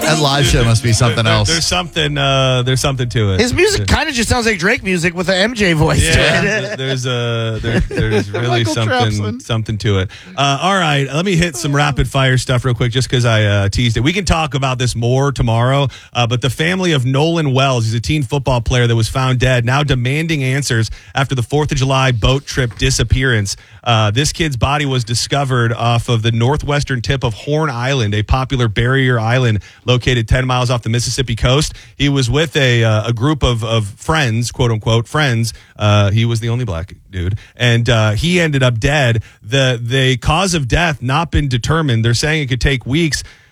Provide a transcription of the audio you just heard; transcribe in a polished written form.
That live show must be something else. There's something to it. His music kind of just sounds like Drake music with an MJ voice to it. There's really something to it. All right, let me hit some rapid fire stuff real quick, just because I teased it. We can talk about this more tomorrow. But the family of Nolan Wells, he's a teen football player that was found dead, now demanding answers after the 4th of July boat trip disappearance. This kid's body was discovered off of the northwestern tip of Horn Island, a popular barrier island located 10 miles off the Mississippi coast. He was with a group of friends, quote unquote friends. He was the only black dude, and he ended up dead. The cause of death not been determined. They're saying it could take weeks.